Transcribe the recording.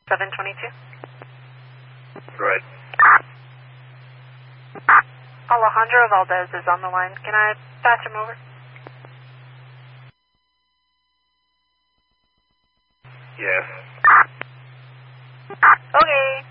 722. Right. Alejandro Valdez is on the line. Can I patch him over? Yes. Okay.